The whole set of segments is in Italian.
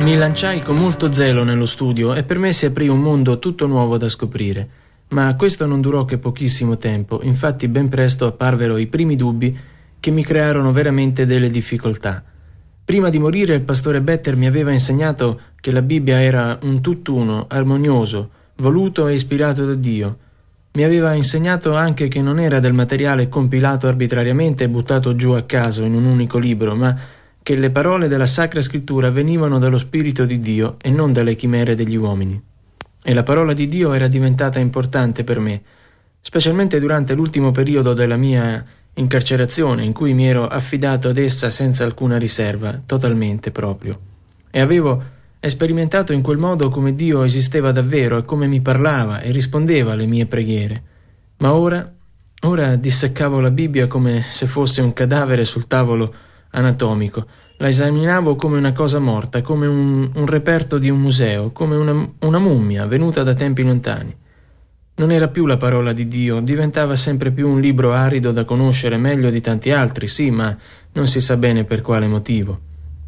Mi lanciai con molto zelo nello studio e per me si aprì un mondo tutto nuovo da scoprire. Ma questo non durò che pochissimo tempo, infatti ben presto apparvero i primi dubbi che mi crearono veramente delle difficoltà. Prima di morire il pastore Better mi aveva insegnato che la Bibbia era un tutt'uno, armonioso, voluto e ispirato da Dio. Mi aveva insegnato anche che non era del materiale compilato arbitrariamente e buttato giù a caso in un unico libro, ma che le parole della Sacra Scrittura venivano dallo Spirito di Dio e non dalle chimere degli uomini. E la parola di Dio era diventata importante per me, specialmente durante l'ultimo periodo della mia incarcerazione, in cui mi ero affidato ad essa senza alcuna riserva, totalmente proprio. E avevo sperimentato in quel modo come Dio esisteva davvero e come mi parlava e rispondeva alle mie preghiere. Ma ora disseccavo la Bibbia come se fosse un cadavere sul tavolo anatomico. La esaminavo come una cosa morta, come un reperto di un museo, come una mummia venuta da tempi lontani. Non era più la parola di Dio, diventava sempre più un libro arido da conoscere meglio di tanti altri, sì, ma non si sa bene per quale motivo.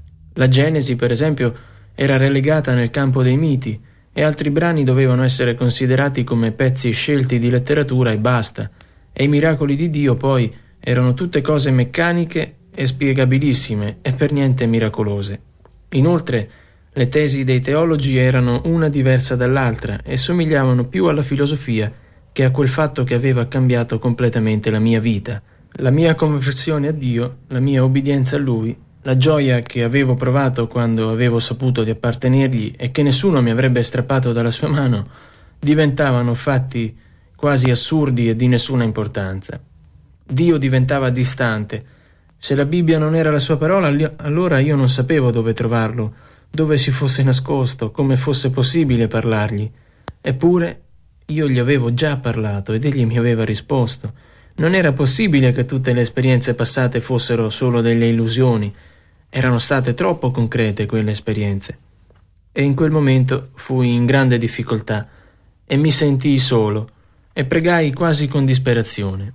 La Genesi, per esempio, era relegata nel campo dei miti e altri brani dovevano essere considerati come pezzi scelti di letteratura e basta, e i miracoli di Dio poi erano tutte cose meccaniche e spiegabilissime e per niente miracolose. Inoltre, le tesi dei teologi erano una diversa dall'altra e somigliavano più alla filosofia che a quel fatto che aveva cambiato completamente la mia vita, la mia conversione a Dio, la mia obbedienza a Lui, la gioia che avevo provato quando avevo saputo di appartenergli e che nessuno mi avrebbe strappato dalla sua mano, diventavano fatti quasi assurdi e di nessuna importanza. Dio diventava distante. Se la Bibbia non era la sua parola, allora io non sapevo dove trovarlo, dove si fosse nascosto, come fosse possibile parlargli. Eppure io gli avevo già parlato ed egli mi aveva risposto. Non era possibile che tutte le esperienze passate fossero solo delle illusioni. Erano state troppo concrete quelle esperienze. E in quel momento fui in grande difficoltà e mi sentii solo e pregai quasi con disperazione.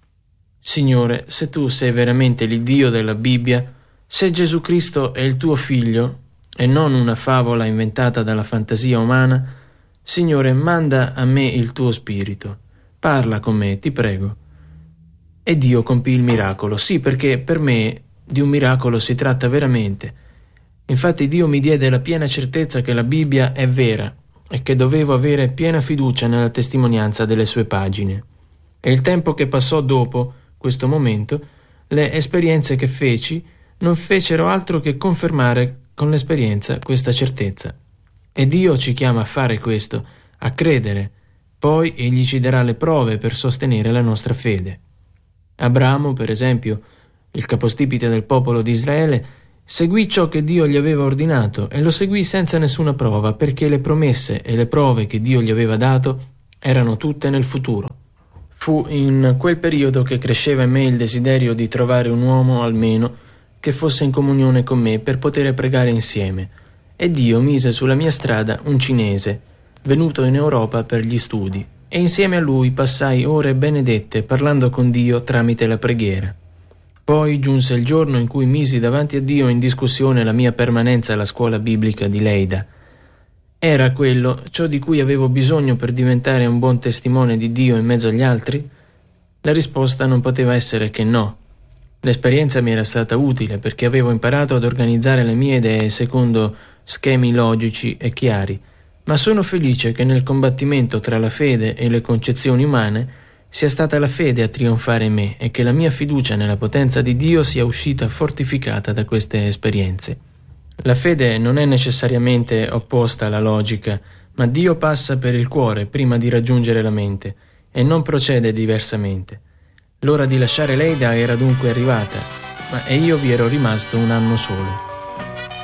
Signore, se tu sei veramente l'Iddio della Bibbia, se Gesù Cristo è il tuo Figlio e non una favola inventata dalla fantasia umana, Signore, manda a me il tuo Spirito. Parla con me, ti prego. E Dio compì il miracolo, sì, perché per me di un miracolo si tratta veramente. Infatti Dio mi diede la piena certezza che la Bibbia è vera e che dovevo avere piena fiducia nella testimonianza delle sue pagine. E il tempo che passò dopo questo momento, le esperienze che feci non fecero altro che confermare con l'esperienza questa certezza. E Dio ci chiama a fare questo, a credere. Poi Egli ci darà le prove per sostenere la nostra fede. Abramo, per esempio, il capostipite del popolo di Israele, seguì ciò che Dio gli aveva ordinato e lo seguì senza nessuna prova, perché le promesse e le prove che Dio gli aveva dato erano tutte nel futuro. Fu in quel periodo che cresceva in me il desiderio di trovare un uomo almeno che fosse in comunione con me per poter pregare insieme, e Dio mise sulla mia strada un cinese, venuto in Europa per gli studi, e insieme a lui passai ore benedette parlando con Dio tramite la preghiera. Poi giunse il giorno in cui misi davanti a Dio in discussione la mia permanenza alla scuola biblica di Leida. Era quello ciò di cui avevo bisogno per diventare un buon testimone di Dio in mezzo agli altri? La risposta non poteva essere che no. L'esperienza mi era stata utile perché avevo imparato ad organizzare le mie idee secondo schemi logici e chiari, ma sono felice che nel combattimento tra la fede e le concezioni umane sia stata la fede a trionfare in me e che la mia fiducia nella potenza di Dio sia uscita fortificata da queste esperienze. La fede non è necessariamente opposta alla logica, ma Dio passa per il cuore prima di raggiungere la mente e non procede diversamente. L'ora di lasciare Leida era dunque arrivata, ma io vi ero rimasto un anno solo.